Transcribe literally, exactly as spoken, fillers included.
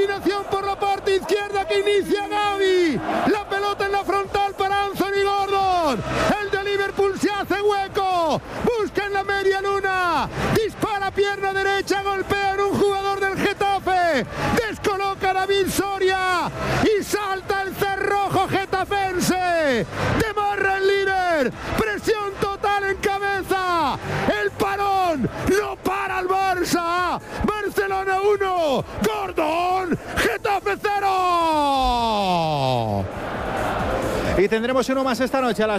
combinación por la parte izquierda que inicia Gavi. La pelota en la frontal para Anthony Gordon. El de Liverpool se hace hueco. Busca en la media luna. Dispara pierna derecha. Golpea en un jugador del Getafe. Descoloca a David Soria. Y salta el cerrojo getafense. Demarra el líder. Presión total en cabeza. El parón. No para el Barça. Barcelona uno. Gordon. Getafe cero. Y tendremos uno más esta noche a las